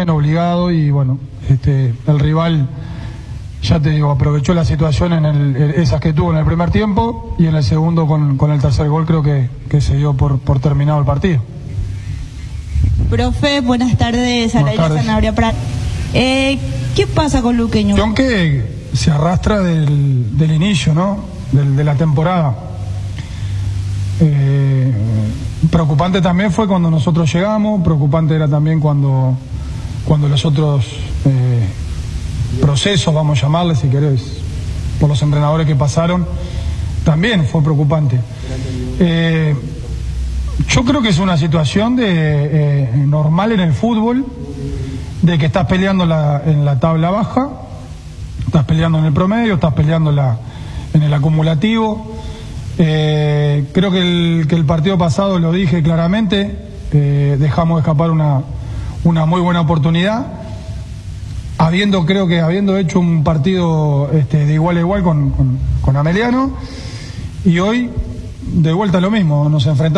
también, obligado, y bueno, el rival, ya te digo, aprovechó la situación esas que tuvo en el primer tiempo, y en el segundo con el tercer gol creo que se dio por terminado el partido. Profe, buenas tardes, Araira Sanabria Prat. ¿Qué pasa con Luqueño? Que se arrastra del inicio, ¿no? De la temporada. Preocupante también fue cuando nosotros llegamos, preocupante era también cuando los otros procesos, vamos a llamarles si querés, por los entrenadores que pasaron, también fue preocupante. Yo creo que es una situación normal en el fútbol, de que estás peleando en la tabla baja, estás peleando en el promedio, estás peleando en el acumulativo. Creo que el partido pasado lo dije claramente, dejamos escapar una muy buena oportunidad, habiendo hecho un partido de igual a igual con Ameliano, y hoy de vuelta lo mismo, nos enfrentamos